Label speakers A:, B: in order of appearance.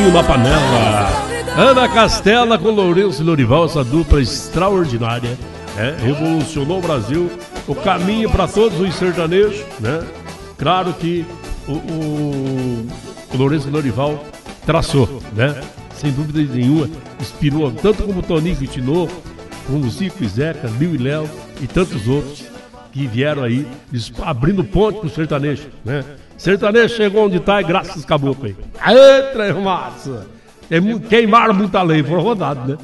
A: Caminho na Panela. Ana Castela com Lourenço e Lorival, essa dupla extraordinária, revolucionou o Brasil, o caminho para todos os sertanejos, né? Claro que o Lourenço e Lorival traçou, né? Sem dúvida nenhuma, inspirou tanto como Toninho Vitinô, como Zico e Zeca, Lil e Léo e tantos outros que vieram aí abrindo ponte pro sertanejo, né? Sertanejo chegou onde tá e graças a caboclo aí. Aê, três massa! Queimaram muita lei, foram rodados, né?